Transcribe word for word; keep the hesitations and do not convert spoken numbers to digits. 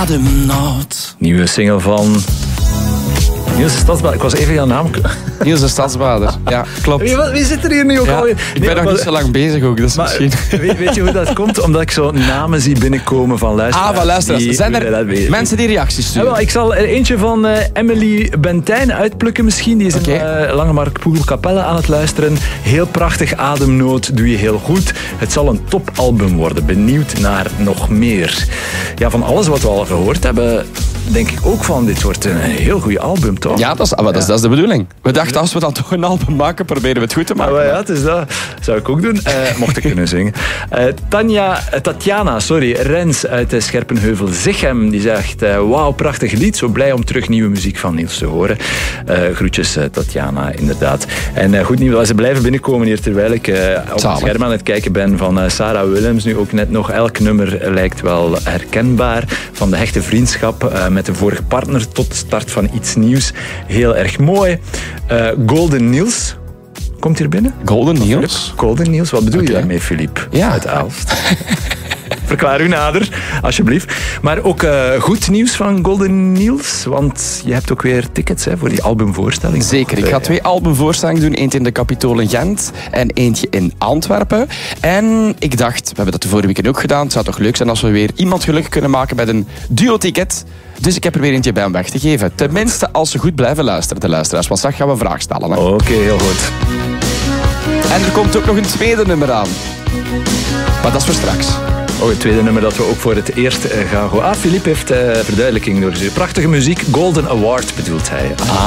ademnood. Nieuwe single van Niels de Stadsbader. Ik was even aan naam. Niels de Stadsbader, ja, klopt. Wie, wie zit er hier nu ook Ja, alweer? ik ben Nee, nog maar- niet zo lang bezig ook, dus Maar, misschien... weet, weet je hoe dat komt? Omdat ik zo namen zie binnenkomen van luisteraars. Ah, van luisteraars. die- Zijn er die- mensen die reacties Ja, sturen? wel, ik zal er eentje van eh, Emily Bentijn uitplukken misschien. Die is Oké. in uh, Langemarkt Poelkapelle aan het luisteren. Heel prachtig, ademnood, doe je heel goed. Het zal een topalbum worden. Benieuwd naar nog meer. Ja, van alles wat we al gehoord hebben, denk ik ook van dit wordt een heel goed album, toch? Ja, dat is, maar dat, is, dat is de bedoeling. We dachten, als we dan toch een album maken, proberen we het goed te Ah, maken. maar ja, het is dat. Zou ik ook doen. Eh, mocht ik kunnen zingen. Eh, Tanja, eh, Tatjana, sorry, Rens uit uh, Scherpenheuvel-Zichem. Die zegt, eh, wauw, prachtig lied. Zo blij om terug nieuwe muziek van Niels te horen. Eh, groetjes, uh, Tatjana, inderdaad. En uh, goed nieuws, ze blijven binnenkomen hier terwijl ik uh, op het scherm aan het kijken ben van uh, Sarah Willems. Nu ook net nog, elk nummer lijkt wel herkenbaar. Van de hechte vriendschap uh, met de vorige partner tot de start van iets nieuws. Heel erg mooi. Uh, Golden Niels komt hier binnen. Golden Niels? Golden Niels, wat bedoel Okay. je daarmee, Filip? Ja. Uit Aalst. Verklaar u nader, alsjeblieft. Maar ook uh, goed nieuws van Golden Niels, want je hebt ook weer tickets hè, voor die albumvoorstelling. Zeker, ik ga twee albumvoorstellingen doen. Eentje in de Capitool in Gent en eentje in Antwerpen. En ik dacht, we hebben dat de vorige week ook gedaan. Het zou toch leuk zijn als we weer iemand gelukkig kunnen maken met een duo-ticket. Dus ik heb er weer eentje bij om weg te geven. Tenminste, als ze goed blijven luisteren, de luisteraars. Want straks gaan we een vraag stellen. Hè. Oké, okay, heel goed. En er komt ook nog een tweede nummer aan. Maar dat is voor straks. Oh, het tweede nummer dat we ook voor het eerst uh, gaan gooien. Ah, Filip heeft uh, verduidelijking doorgestuurd. Prachtige muziek, Golden Award bedoelt hij. Ah.